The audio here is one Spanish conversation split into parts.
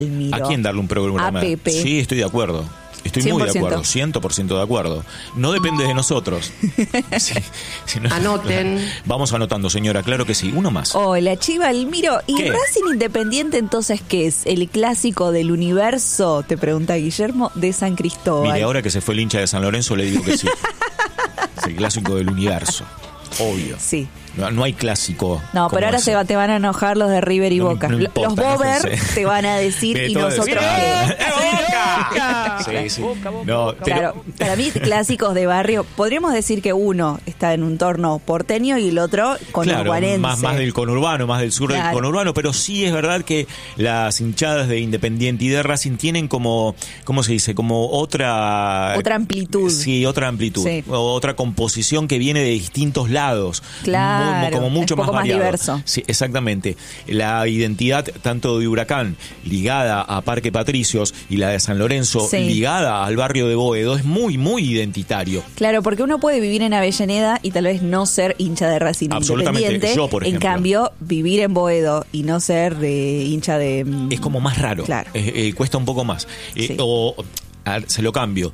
¿A quién darle un programa? A Pepe. Sí, estoy de acuerdo. Estoy 100%. Muy de acuerdo, 100% de acuerdo. No depende de nosotros. Si no, anoten. Vamos anotando, señora, claro que sí. Uno más. Hola, Chivalmiro. ¿Y ¿Qué? Racing Independiente entonces qué es? ¿El clásico del universo? Te pregunta Guillermo, de San Cristóbal. Mire, ahora que se fue el hincha de San Lorenzo le digo que sí. Es el clásico del universo. Obvio. Sí. No hay clásico. No, pero ahora te van a enojar los de River y Boca. No importa, los Bober no sé. te van a decir y nosotros qué. ¡Boca! Sí, sí. No, Claro, para mí clásicos de barrio, podríamos decir que uno está en un entorno porteño y el otro conurbanense. Más del conurbano, más del sur Claro. del conurbano, pero sí es verdad que las hinchadas de Independiente y de Racing tienen como, ¿cómo se dice? Como otra amplitud. Sí, otra amplitud. Sí. Otra composición que viene de distintos lados. Claro, como mucho es un poco más variado. diverso. Sí, exactamente. La identidad tanto de Huracán ligada a Parque Patricios y la de San Lorenzo Sí. ligada al barrio de Boedo es muy, muy identitario. Claro, porque uno puede vivir en Avellaneda y tal vez no ser hincha de Racing Absolutamente. Independiente. Yo, por ejemplo. En cambio, vivir en Boedo y no ser hincha de... Es como más raro. Claro. Cuesta un poco más. Sí. Se lo cambio.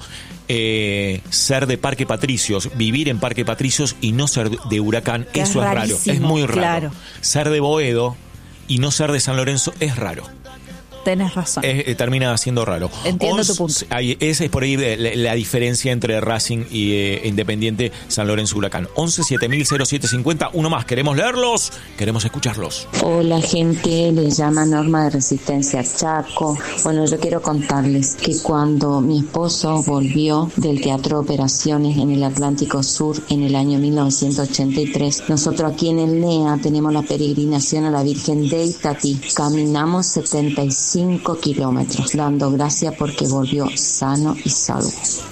Ser de Parque Patricios, vivir en Parque Patricios y no ser de Huracán, Que eso es raro. rarísimo, Es muy raro. claro. Ser de Boedo y no ser de San Lorenzo es raro. Tenés razón. Termina siendo raro. Entiendo tu punto. Esa es por ahí la diferencia entre Racing y Independiente San Lorenzo Huracán. 11-7000-0750. Uno más. ¿Queremos leerlos? Queremos escucharlos. Hola gente, les llama Norma de Resistencia Chaco. Bueno, yo quiero contarles que cuando mi esposo volvió del Teatro Operaciones en el Atlántico Sur en el año 1983, nosotros aquí en el NEA tenemos la peregrinación a la Virgen de Itatí. Caminamos 75 kilómetros, dando gracias porque volvió sano y salvo.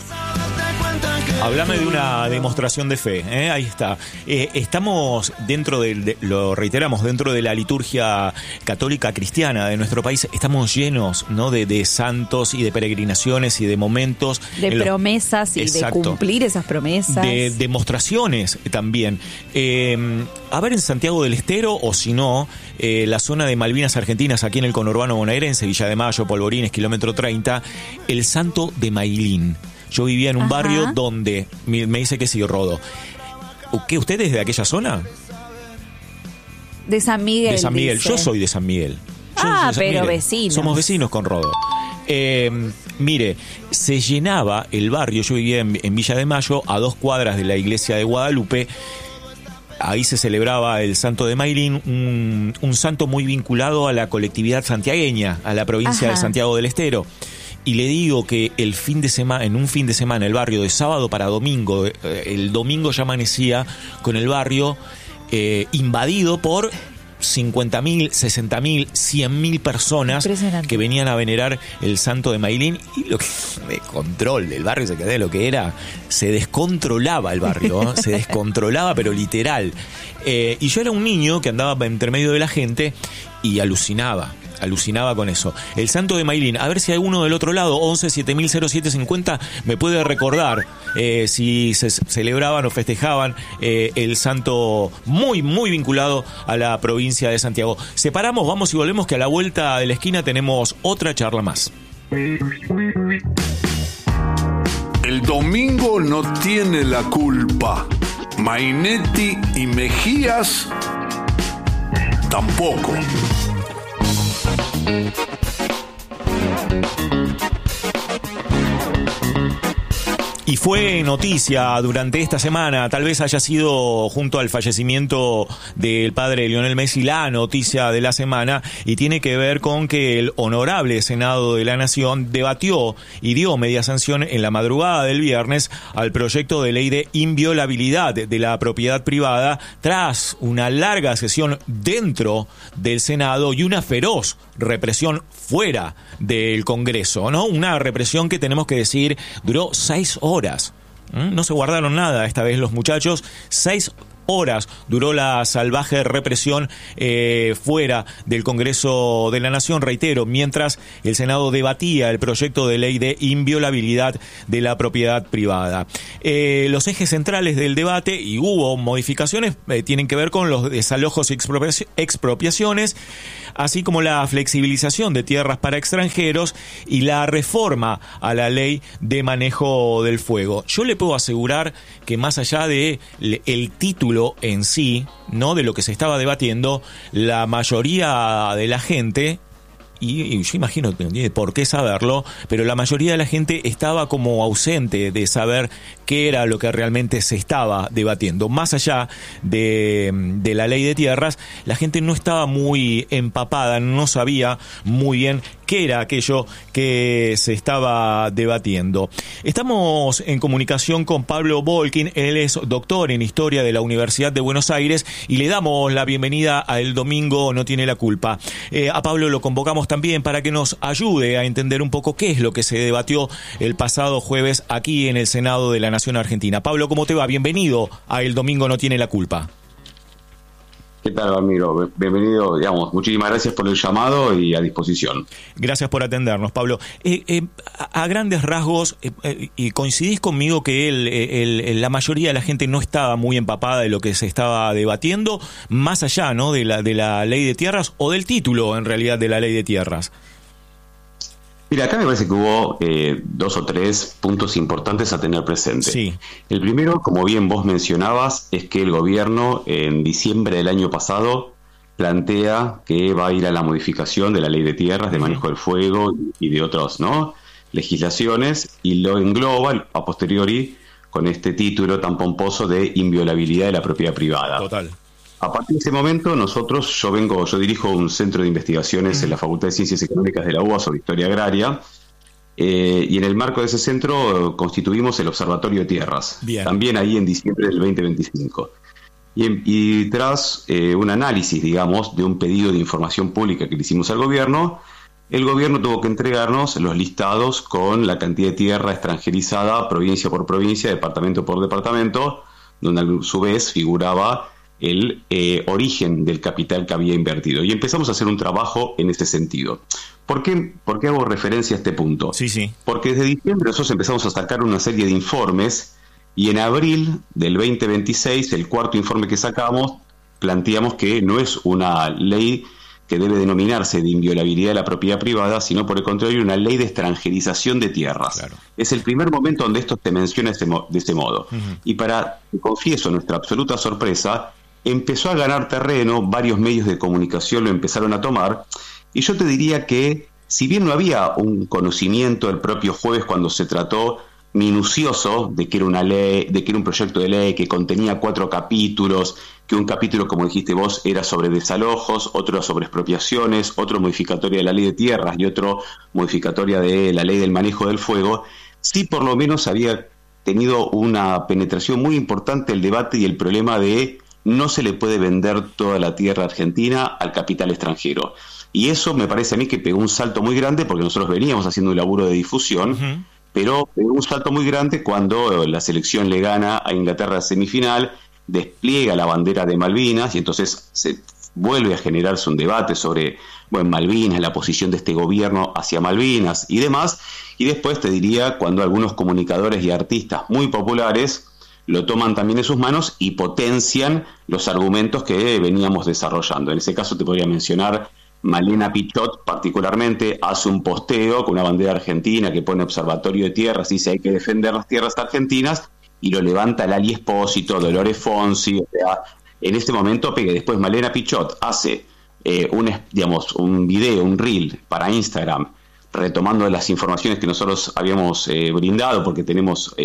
Háblame de una demostración de fe, ¿eh? Ahí está. Estamos dentro lo reiteramos, dentro de la liturgia católica cristiana de nuestro país, estamos llenos, ¿no? de santos y de peregrinaciones y de momentos. De promesas y Exacto. de cumplir esas promesas. De demostraciones también. A ver en Santiago del Estero, o si no, la zona de Malvinas Argentinas, aquí en el conurbano bonaerense, Villa de Mayo, Polvorines, kilómetro 30, el Santo de Mailín. Yo vivía en un barrio donde, me dice que sí, Rodo. ¿Qué, usted es de aquella zona? De San Miguel. De San Miguel, dice. yo soy de San Miguel. Pero vecinos. Somos vecinos con Rodo. Mire, se llenaba el barrio, yo vivía en Villa de Mayo, a 2 cuadras de la iglesia de Guadalupe. Ahí se celebraba el Santo de Mailín, un santo muy vinculado a la colectividad santiagueña, a la provincia de Santiago del Estero. Y le digo que en un fin de semana, el barrio de sábado para domingo, el domingo ya amanecía con el barrio invadido por 50.000, 60.000, 100.000 personas que venían a venerar el Santo de Mailín. Y lo que de control del barrio, se quedó de lo que era, se descontrolaba el barrio, ¿eh? Se descontrolaba, pero literal. Y yo era un niño que andaba entre medio de la gente y alucinaba con eso. El Santo de Mailín, a ver si hay uno del otro lado, 11-7000-0750, me puede recordar si se celebraban o festejaban el santo muy, muy vinculado a la provincia de Santiago. Separamos, vamos y volvemos, que a la vuelta de la esquina tenemos otra charla más. El domingo no tiene la culpa. Mainetti y Mejías tampoco. Y fue noticia durante esta semana, tal vez haya sido junto al fallecimiento del padre Lionel Messi la noticia de la semana, y tiene que ver con que el Honorable Senado de la Nación debatió y dio media sanción en la madrugada del viernes al proyecto de ley de inviolabilidad de la propiedad privada, tras una larga sesión dentro del Senado y una feroz represión fuera del Congreso, ¿no? Una represión que, tenemos que decir, duró 6 horas. No se guardaron nada esta vez los muchachos. 6 horas duró la salvaje represión fuera del Congreso de la Nación, reitero, mientras el Senado debatía el proyecto de ley de inviolabilidad de la propiedad privada. Los ejes centrales del debate, y hubo modificaciones, tienen que ver con los desalojos y expropiaciones. así como la flexibilización de tierras para extranjeros y la reforma a la ley de manejo del fuego. Yo le puedo asegurar que más allá de el título en sí, ¿no?, de lo que se estaba debatiendo, la mayoría de la gente, y yo imagino que no tiene por qué saberlo, pero la mayoría de la gente estaba como ausente de saber qué era lo que realmente se estaba debatiendo. Más allá de la ley de tierras, la gente no estaba muy empapada, no sabía muy bien qué era aquello que se estaba debatiendo. Estamos en comunicación con Pablo Volkin, él es doctor en Historia de la Universidad de Buenos Aires y le damos la bienvenida a El Domingo No Tiene la Culpa. A Pablo lo convocamos también para que nos ayude a entender un poco qué es lo que se debatió el pasado jueves aquí en el Senado de la Nación Argentina. Pablo, ¿cómo te va? Bienvenido a El Domingo No Tiene la Culpa. ¿Qué tal, Ramiro? Bienvenido, muchísimas gracias por el llamado y a disposición. Gracias por atendernos, Pablo. A grandes rasgos, y coincidís conmigo que la mayoría de la gente no estaba muy empapada de lo que se estaba debatiendo, más allá, ¿no?, de la ley de tierras o del título, en realidad, de la ley de tierras. Mira, acá me parece que hubo 2 o 3 puntos importantes a tener presente. Sí. El primero, como bien vos mencionabas, es que el gobierno en diciembre del año pasado plantea que va a ir a la modificación de la ley de tierras, de manejo del fuego y de otras, ¿no?, legislaciones, y lo engloba a posteriori con este título tan pomposo de inviolabilidad de la propiedad privada. Total. A partir de ese momento, yo dirijo un centro de investigaciones en la Facultad de Ciencias Económicas de la UBA sobre historia agraria, y en el marco de ese centro constituimos el Observatorio de Tierras, Bien. También ahí en diciembre del 2025. Y tras un análisis, digamos, de un pedido de información pública que le hicimos al gobierno, el gobierno tuvo que entregarnos los listados con la cantidad de tierra extranjerizada, provincia por provincia, departamento por departamento, donde a su vez figuraba el origen del capital que había invertido. Y empezamos a hacer un trabajo en este sentido. ¿Por qué hago referencia a este punto? Sí. Porque desde diciembre nosotros empezamos a sacar una serie de informes y en abril del 2026, el cuarto informe que sacamos, planteamos que no es una ley que debe denominarse de inviolabilidad de la propiedad privada, sino por el contrario una ley de extranjerización de tierras. Claro. Es el primer momento donde esto se menciona de ese modo. Uh-huh. Y confieso, nuestra absoluta sorpresa, empezó a ganar terreno, varios medios de comunicación lo empezaron a tomar, y yo te diría que, si bien no había un conocimiento el propio jueves cuando se trató minucioso de que era una ley, de que era un proyecto de ley que contenía 4 capítulos, que un capítulo, como dijiste vos, era sobre desalojos, otro sobre expropiaciones, otro modificatoria de la ley de tierras y otro modificatoria de la ley del manejo del fuego, sí por lo menos había tenido una penetración muy importante el debate y el problema de no se le puede vender toda la tierra argentina al capital extranjero. Y eso me parece a mí que pegó un salto muy grande, porque nosotros veníamos haciendo un laburo de difusión, uh-huh. Pero pegó un salto muy grande cuando la selección le gana a Inglaterra en semifinal, despliega la bandera de Malvinas y entonces se vuelve a generarse un debate sobre Malvinas, la posición de este gobierno hacia Malvinas y demás. Y después te diría cuando algunos comunicadores y artistas muy populares lo toman también en sus manos y potencian los argumentos que veníamos desarrollando. En ese caso te podría mencionar Malena Pichot, particularmente, hace un posteo con una bandera argentina que pone Observatorio de Tierras, dice hay que defender las tierras argentinas, y lo levanta Lali Espósito, Dolores Fonsi, o sea, en este momento pega. Después Malena Pichot hace un video, un reel para Instagram, retomando las informaciones que nosotros habíamos brindado, porque tenemos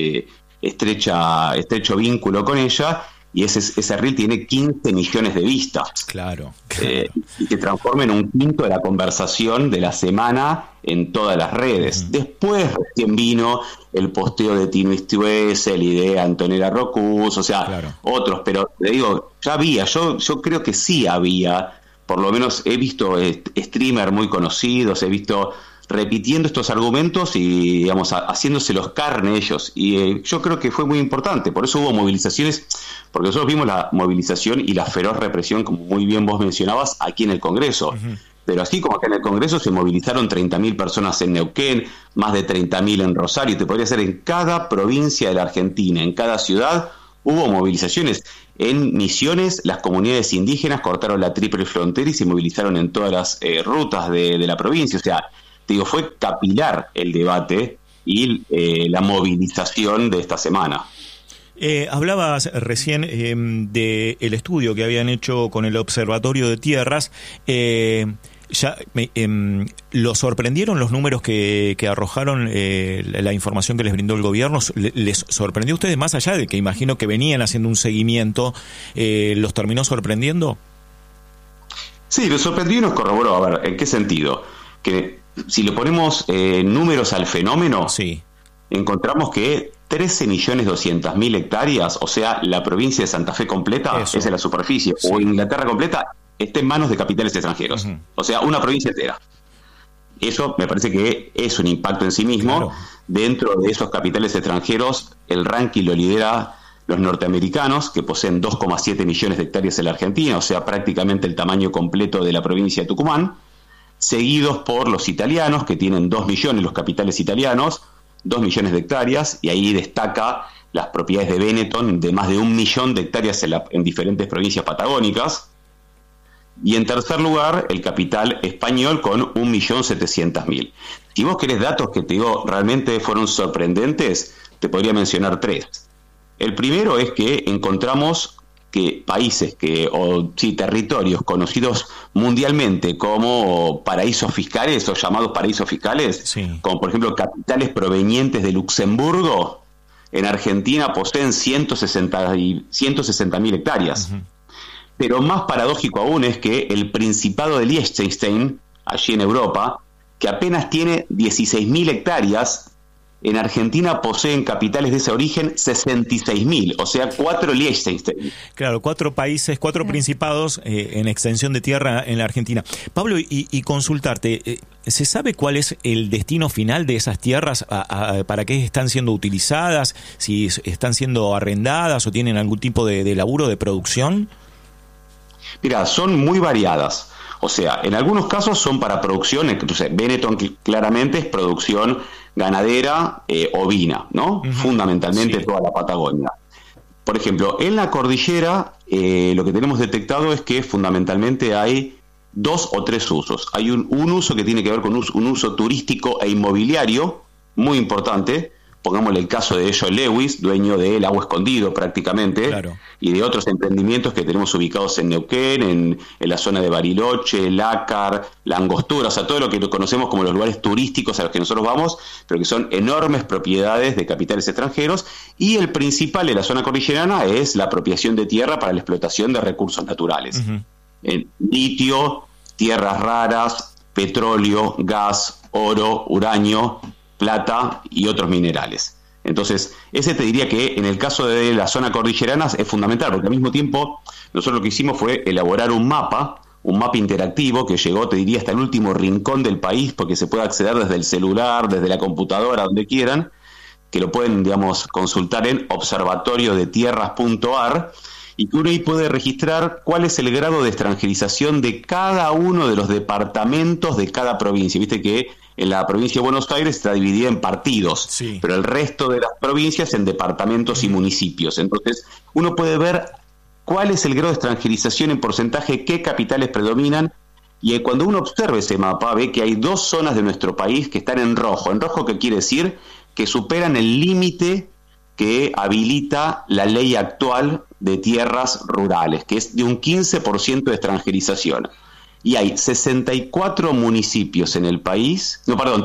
estrecho vínculo con ella, y ese reel tiene 15 millones de vistas. Claro. Y se transforma en un quinto de la conversación de la semana en todas las redes. Uh-huh. Después recién vino el posteo de Tino Istuesel y de Antonella Rocuz, o sea, claro. Otros, pero te digo, ya había, yo creo que sí había, por lo menos he visto streamers muy conocidos, he visto repitiendo estos argumentos y, haciéndoselos carne ellos. Y yo creo que fue muy importante. Por eso hubo movilizaciones, porque nosotros vimos la movilización y la feroz represión, como muy bien vos mencionabas, aquí en el Congreso. Uh-huh. Pero así como acá en el Congreso se movilizaron 30.000 personas en Neuquén, más de 30.000 en Rosario. Te podría hacer en cada provincia de la Argentina, en cada ciudad, hubo movilizaciones. En Misiones, las comunidades indígenas cortaron la triple frontera y se movilizaron en todas las rutas de la provincia. O sea, te digo, fue capilar el debate y la movilización de esta semana. Hablabas recién del estudio que habían hecho con el Observatorio de Tierras. ¿Lo sorprendieron los números que arrojaron, la información que les brindó el gobierno? ¿Les sorprendió a ustedes, más allá de que imagino que venían haciendo un seguimiento, los terminó sorprendiendo? Sí, nos sorprendió y nos corroboró. A ver, ¿en qué sentido? Que si le ponemos números al fenómeno, sí, encontramos que 13.200.000 hectáreas, o sea, la provincia de Santa Fe completa, esa es la superficie, sí, o Inglaterra completa, está en manos de capitales extranjeros. Uh-huh. O sea, una provincia entera. Eso me parece que es un impacto en sí mismo. Claro. Dentro de esos capitales extranjeros, el ranking lo lidera los norteamericanos, que poseen 2,7 millones de hectáreas en la Argentina, o sea, prácticamente el tamaño completo de la provincia de Tucumán, seguidos por los italianos, que tienen 2 millones, los capitales italianos, 2 millones de hectáreas, y ahí destaca las propiedades de Benetton, de más de 1 millón de hectáreas en diferentes provincias patagónicas. Y en tercer lugar, el capital español con 1.700.000. Si vos querés datos que te digo realmente fueron sorprendentes, te podría mencionar 3. El primero es que encontramos que países territorios conocidos mundialmente como paraísos fiscales o llamados paraísos fiscales, sí, como por ejemplo capitales provenientes de Luxemburgo, en Argentina poseen 160.000 hectáreas. Uh-huh. Pero más paradójico aún es que el Principado de Liechtenstein, allí en Europa, que apenas tiene 16.000 hectáreas, en Argentina poseen capitales de ese origen 66.000, o sea, 4 Liechtenstein. Claro, 4 países, 4 principados en extensión de tierra en la Argentina. Pablo, y consultarte, ¿se sabe cuál es el destino final de esas tierras? ¿Para qué están siendo utilizadas? ¿Si están siendo arrendadas o tienen algún tipo de laburo de producción? Mira, son muy variadas. O sea, en algunos casos son para producción, entonces Benetton claramente es producción ganadera ovina, ¿no? Uh-huh. Fundamentalmente sí, toda la Patagonia. Por ejemplo, en la cordillera lo que tenemos detectado es que fundamentalmente hay 2 o 3 usos. Hay un uso que tiene que ver con un uso turístico e inmobiliario muy importante. Pongámosle el caso de John Lewis, dueño del Agua Escondido prácticamente, claro, y de otros emprendimientos que tenemos ubicados en Neuquén, en la zona de Bariloche, Lácar, La Angostura, o sea, todo lo que conocemos como los lugares turísticos a los que nosotros vamos, pero que son enormes propiedades de capitales extranjeros, y el principal de la zona cordillerana es la apropiación de tierra para la explotación de recursos naturales. Uh-huh. Litio, tierras raras, petróleo, gas, oro, uranio, plata y otros minerales. Entonces, ese te diría que en el caso de la zona cordillerana es fundamental, porque al mismo tiempo nosotros lo que hicimos fue elaborar un mapa interactivo que llegó, te diría, hasta el último rincón del país, porque se puede acceder desde el celular, desde la computadora, donde quieran, que lo pueden, digamos, consultar en observatoriodetierras.ar, y que uno ahí puede registrar cuál es el grado de extranjerización de cada uno de los departamentos de cada provincia. Viste que en la provincia de Buenos Aires está dividida en partidos, sí, pero el resto de las provincias en departamentos y municipios. Entonces, uno puede ver cuál es el grado de extranjerización en porcentaje, qué capitales predominan, y cuando uno observa ese mapa ve que hay 2 zonas de nuestro país que están en rojo. ¿En rojo qué quiere decir? Que superan el límite que habilita la ley actual de tierras rurales, que es de un 15% de extranjerización. Y hay 64 municipios en el país,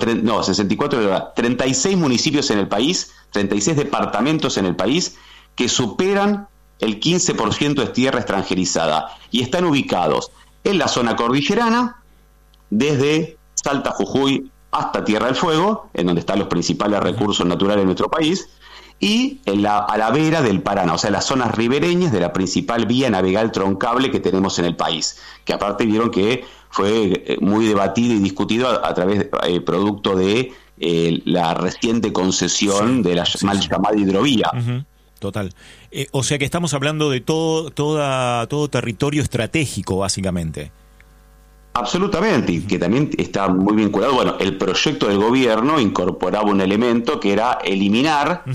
36 municipios en el país, 36 departamentos en el país que superan el 15% de tierra extranjerizada y están ubicados en la zona cordillerana, desde Salta, Jujuy hasta Tierra del Fuego, en donde están los principales recursos naturales de nuestro país, y a la vera del Paraná, o sea, las zonas ribereñas de la principal vía navegal troncable que tenemos en el país, que aparte vieron que fue muy debatido y discutido a través producto de la reciente concesión de la mal llamada hidrovía. Uh-huh. Total. O sea que estamos hablando de todo territorio estratégico, básicamente. Absolutamente, y que también está muy vinculado. Bueno, el proyecto del gobierno incorporaba un elemento que era eliminar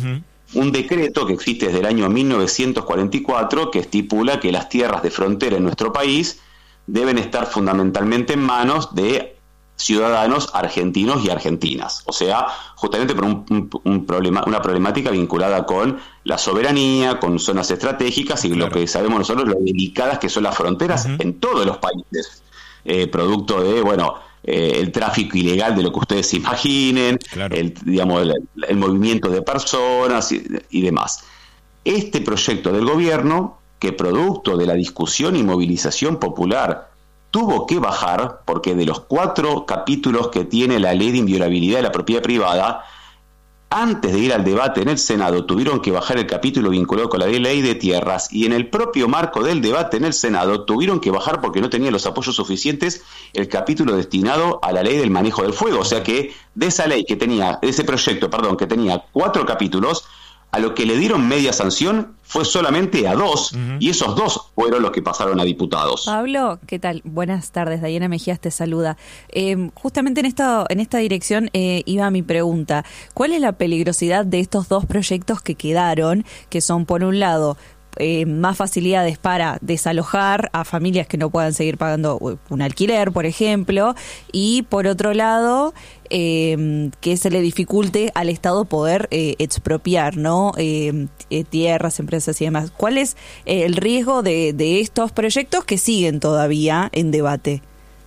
un decreto que existe desde el año 1944 que estipula que las tierras de frontera en nuestro país deben estar fundamentalmente en manos de ciudadanos argentinos y argentinas. O sea, justamente por una problemática vinculada con la soberanía, con zonas estratégicas y claro, lo que sabemos nosotros, lo delicadas que son las fronteras en todos los países, producto de, el tráfico ilegal de lo que ustedes se imaginen, claro, el movimiento de personas y demás. Este proyecto del gobierno, que producto de la discusión y movilización popular tuvo que bajar, porque de los 4 capítulos que tiene la ley de inviolabilidad de la propiedad privada, antes de ir al debate en el Senado tuvieron que bajar el capítulo vinculado con la ley de tierras, y en el propio marco del debate en el Senado tuvieron que bajar porque no tenía los apoyos suficientes el capítulo destinado a la ley del manejo del fuego. O sea que de esa ley que tenía, ese proyecto, que tenía 4 capítulos, a lo que le dieron media sanción fue solamente a 2, y esos 2 fueron los que pasaron a diputados. Pablo, ¿qué tal? Buenas tardes, Diana Mejías te saluda. Justamente en esta dirección iba mi pregunta. ¿Cuál es la peligrosidad de estos 2 proyectos que quedaron, que son, por un lado, más facilidades para desalojar a familias que no puedan seguir pagando un alquiler, por ejemplo, y por otro lado, que se le dificulte al Estado poder expropiar, ¿no? Tierras, empresas y demás? ¿Cuál es el riesgo de estos proyectos que siguen todavía en debate?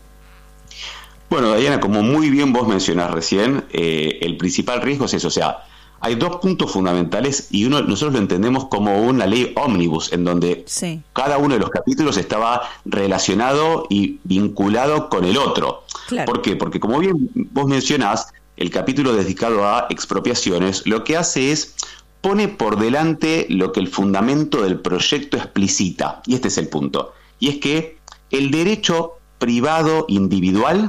Bueno, Diana, como muy bien vos mencionás recién, el principal riesgo es eso. O sea, hay 2 puntos fundamentales y nosotros lo entendemos como una ley ómnibus, en donde cada uno de los capítulos estaba relacionado y vinculado con el otro. Claro. ¿Por qué? Porque como bien vos mencionás, el capítulo dedicado a expropiaciones lo que hace es pone por delante lo que el fundamento del proyecto explicita, y este es el punto, y es que el derecho privado individual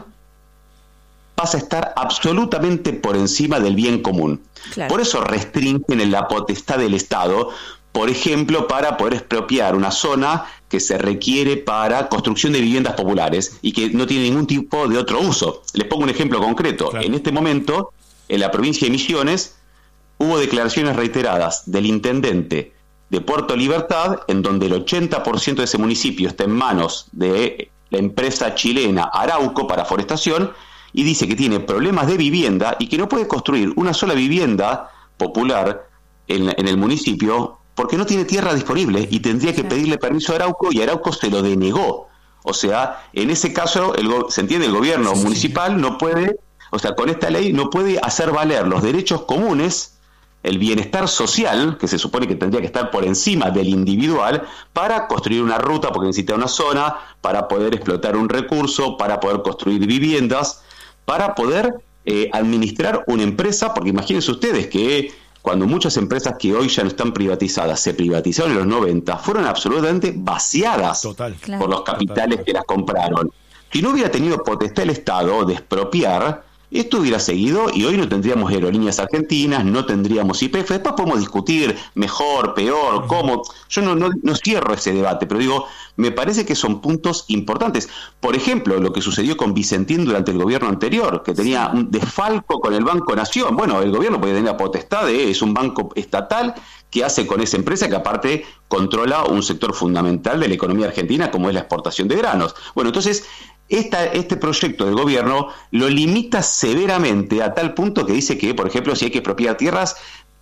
pasa a estar absolutamente por encima del bien común. Claro. Por eso restringen la potestad del Estado, por ejemplo, para poder expropiar una zona que se requiere para construcción de viviendas populares y que no tiene ningún tipo de otro uso. Les pongo un ejemplo concreto. Claro. En este momento, en la provincia de Misiones, hubo declaraciones reiteradas del intendente de Puerto Libertad, en donde el 80% de ese municipio está en manos de la empresa chilena Arauco para forestación, y dice que tiene problemas de vivienda y que no puede construir una sola vivienda popular en el municipio porque no tiene tierra disponible y tendría que pedirle permiso a Arauco, y Arauco se lo denegó. O sea, en ese caso, se entiende, el gobierno municipal no puede, o sea, con esta ley no puede hacer valer los derechos comunes, el bienestar social, que se supone que tendría que estar por encima del individual, para construir una ruta porque necesita una zona, para poder explotar un recurso, para poder construir viviendas, para poder administrar una empresa, porque imagínense ustedes que cuando muchas empresas que hoy ya no están privatizadas se privatizaron en los 90, fueron absolutamente vaciadas por los capitales que las compraron. Si no hubiera tenido potestad el Estado de expropiar, esto hubiera seguido y hoy no tendríamos aerolíneas argentinas, no tendríamos YPF. Después podemos discutir mejor, peor, cómo. Yo no cierro ese debate, pero digo, me parece que son puntos importantes. Por ejemplo, lo que sucedió con Vicentín durante el gobierno anterior, que tenía un desfalco con el Banco Nación. Bueno, el gobierno puede tener la potestad es un banco estatal que hace con esa empresa que aparte controla un sector fundamental de la economía argentina como es la exportación de granos. Bueno, entonces este proyecto del gobierno lo limita severamente a tal punto que dice que, por ejemplo, si hay que expropiar tierras,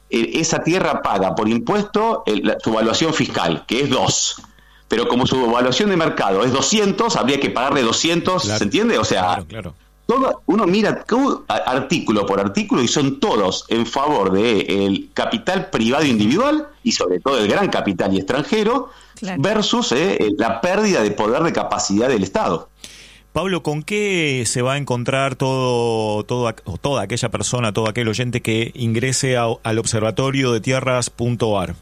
esa tierra paga por impuesto su evaluación fiscal, que es 2. Pero como su evaluación de mercado es 200, habría que pagarle 200, claro. ¿Se entiende? O sea, claro. Uno mira artículo por artículo y son todos en favor del capital privado individual y sobre todo el gran capital y extranjero, claro, versus la pérdida de poder de capacidad del Estado. Pablo, ¿con qué se va a encontrar toda aquella persona, todo aquel oyente que ingrese al observatorio de tierras.ar?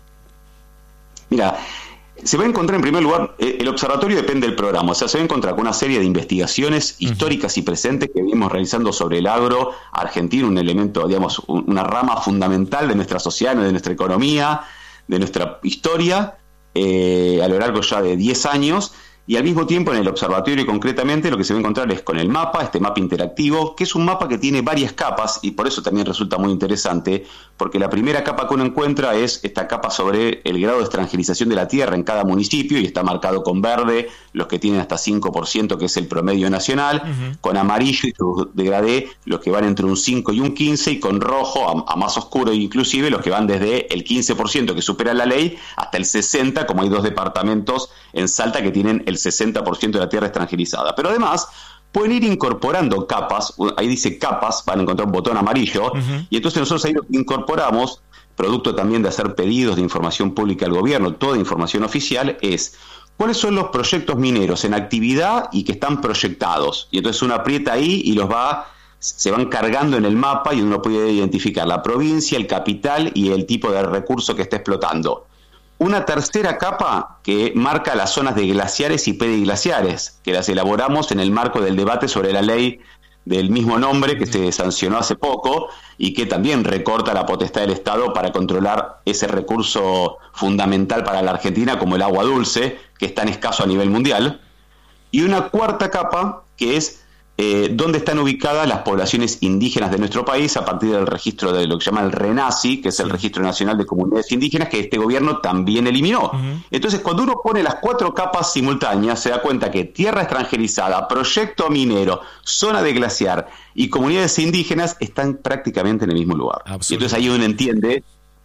Mira, se va a encontrar en primer lugar, el observatorio depende del programa, o sea, se va a encontrar con una serie de investigaciones históricas y presentes que venimos realizando sobre el agro argentino, un elemento, digamos, una rama fundamental de nuestra sociedad, de nuestra economía, de nuestra historia, a lo largo ya de 10 años, Y al mismo tiempo en el observatorio concretamente lo que se va a encontrar es con el mapa, este mapa interactivo, que es un mapa que tiene varias capas y por eso también resulta muy interesante, porque la primera capa que uno encuentra es esta capa sobre el grado de extranjerización de la tierra en cada municipio y está marcado con verde los que tienen hasta 5%, que es el promedio nacional, con amarillo y su degradé los que van entre un 5 y un 15 y con rojo a más oscuro inclusive los que van desde el 15% que supera la ley hasta el 60%, como hay 2 departamentos en Salta que tienen el 60% de la tierra extranjerizada. Pero además pueden ir incorporando capas, ahí dice capas, van a encontrar un botón amarillo, y entonces nosotros ahí lo que incorporamos, producto también de hacer pedidos de información pública al gobierno, toda información oficial, es cuáles son los proyectos mineros en actividad y que están proyectados. Y entonces uno aprieta ahí y se van cargando en el mapa y uno puede identificar la provincia, el capital y el tipo de recurso que está explotando. Una tercera capa que marca las zonas de glaciares y pediglaciares, que las elaboramos en el marco del debate sobre la ley del mismo nombre que se sancionó hace poco y que también recorta la potestad del Estado para controlar ese recurso fundamental para la Argentina como el agua dulce, que es tan escaso a nivel mundial. Y una cuarta capa que es dónde están ubicadas las poblaciones indígenas de nuestro país a partir del registro de lo que se llama el RENACI, que es el Registro Nacional de Comunidades Indígenas, que este gobierno también eliminó. Entonces, cuando uno pone las 4 capas simultáneas, se da cuenta que tierra extranjerizada, proyecto minero, zona de glaciar y comunidades indígenas están prácticamente en el mismo lugar. Y entonces ahí uno entiende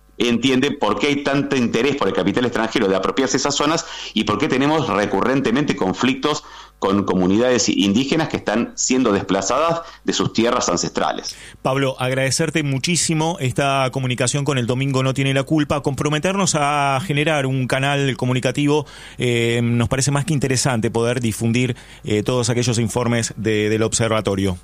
por qué hay tanto interés por el capital extranjero de apropiarse esas zonas y por qué tenemos recurrentemente conflictos con comunidades indígenas que están siendo desplazadas de sus tierras ancestrales. Pablo, agradecerte muchísimo esta comunicación con El Domingo No Tiene la Culpa, comprometernos a generar un canal comunicativo, nos parece más que interesante poder difundir todos aquellos informes del observatorio.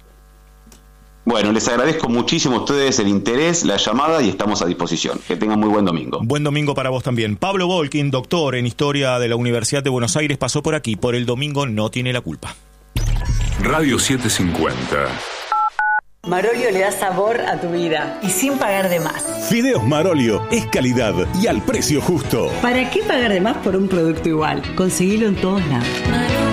Bueno, les agradezco muchísimo a ustedes el interés, la llamada y estamos a disposición. Que tengan muy buen domingo. Buen domingo para vos también. Pablo Volkin, doctor en Historia de la Universidad de Buenos Aires, pasó por aquí, por El Domingo No Tiene la Culpa. Radio 750. Marolio le da sabor a tu vida y sin pagar de más. Fideos Marolio es calidad y al precio justo. ¿Para qué pagar de más por un producto igual? Conseguilo en todos lados.